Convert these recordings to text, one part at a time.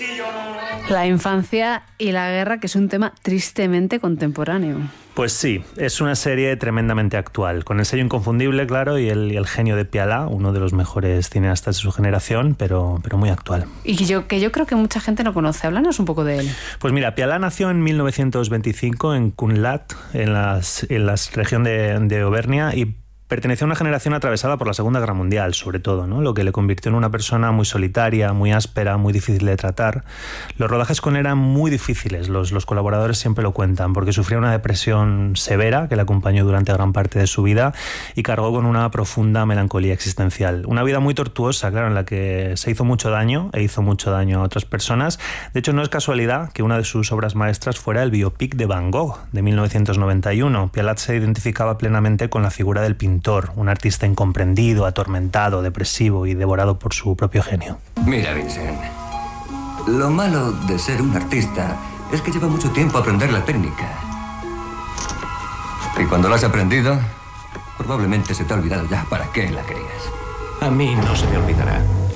La infancia y la guerra, que es un tema tristemente contemporáneo. Pues sí, es una serie tremendamente actual, con el sello inconfundible, claro, y el genio de Pialà, uno de los mejores cineastas de su generación, pero muy actual. Y yo creo que mucha gente no conoce. Háblanos un poco de él. Pues mira, Pialà nació en 1925 en Cunlhat, en la región de Auvernia, y perteneció a una generación atravesada por la Segunda Guerra Mundial, sobre todo, ¿no? Lo que le convirtió en una persona muy solitaria, muy áspera, muy difícil de tratar. Los rodajes con él eran muy difíciles, los colaboradores siempre lo cuentan, porque sufría una depresión severa que le acompañó durante gran parte de su vida y cargó con una profunda melancolía existencial. Una vida muy tortuosa, claro, en la que se hizo mucho daño e hizo mucho daño a otras personas. De hecho, no es casualidad que una de sus obras maestras fuera el biopic de Van Gogh, de 1991. Pialà se identificaba plenamente con la figura del pintor, un artista incomprendido, atormentado, depresivo y devorado por su propio genio. Mira, Vincent, lo malo de ser un artista es que lleva mucho tiempo aprender la técnica. Y cuando la has aprendido, probablemente se te ha olvidado ya para qué la querías. A mí no se me olvidará.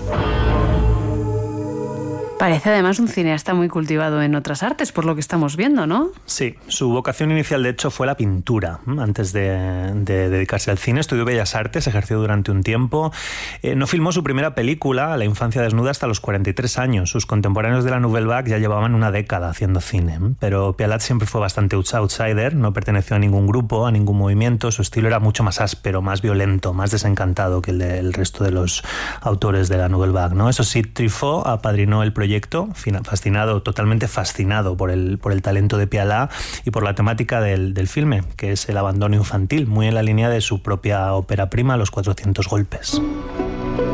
Parece además un cineasta muy cultivado en otras artes, por lo que estamos viendo, ¿no? Sí, su vocación inicial de hecho fue la pintura. Antes de dedicarse al cine, estudió Bellas Artes, ejerció durante un tiempo. No filmó su primera película, La infancia desnuda, hasta los 43 años. Sus contemporáneos de la Nouvelle Vague ya llevaban una década haciendo cine. Pero Pialà siempre fue bastante outsider, no perteneció a ningún grupo, a ningún movimiento. Su estilo era mucho más áspero, más violento, más desencantado que el del resto de los autores de la Nouvelle Vague, ¿no? Eso sí, Truffaut apadrinó el proyecto, totalmente fascinado por el talento de Pialà y por la temática del filme, que es el abandono infantil, muy en la línea de su propia ópera prima, Los 400 golpes.